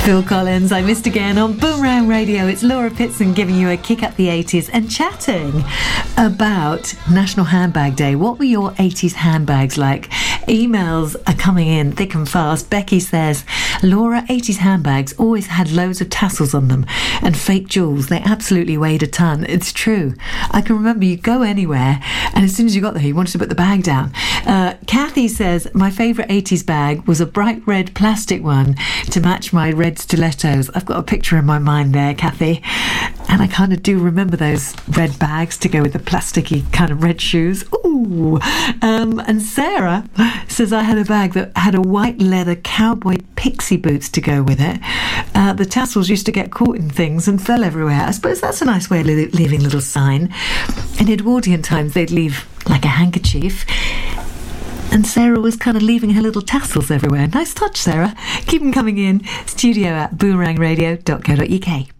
Phil Collins, I Missed Again on Boomerang Radio. It's Laura Pitson giving you a kick up the 80s and chatting about National Handbag Day. What were your 80s handbags like? Emails are coming in thick and fast. Becky says, Laura, 80s handbags always had loads of tassels on them and fake jewels. They absolutely weighed a ton. It's true. I can remember you go anywhere and as soon as you got there you wanted to put the bag down. Kathy says, my favourite 80s bag was a bright red plastic one to match my red stilettos. I've got a picture in my mind there, Kathy, and I kind of do remember those red bags to go with the plasticky kind of red shoes. Ooh. And Sarah says, I had a bag that had a white leather cowboy pixie boots to go with it. The tassels used to get caught in things and fell everywhere. I suppose that's a nice way of leaving a little sign. In Edwardian times they'd leave like a handkerchief, and Sarah was kind of leaving her little tassels everywhere. Nice touch, Sarah. Keep them coming in. Studio@boomerangradio.co.uk.